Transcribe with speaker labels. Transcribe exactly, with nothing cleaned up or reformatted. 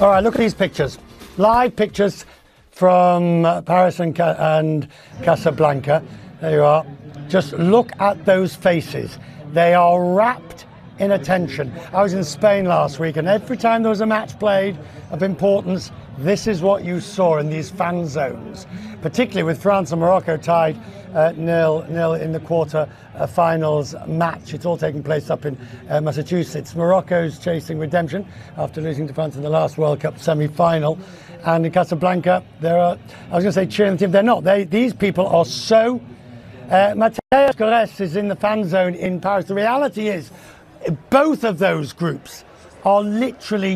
Speaker 1: All right, look at these pictures. Live pictures from uh, Paris and, Ca and Casablanca. There you are. Just look at those faces. They are wrapped in attention. I was in Spain last week, and every time there was a match played of importance, this is what you saw in these fan zones, particularly with France and Morocco tied uh, nil nil in the quarter uh, finals match. It's all taking place up in uh, Massachusetts. Morocco's chasing redemption after losing to France in the last World Cup semi-final. And in Casablanca, there are, I was going to say cheering the team, they're not. They, these people are so... Uh, Mateo Corres is in the fan zone in Paris. The reality is, both of those groups are literally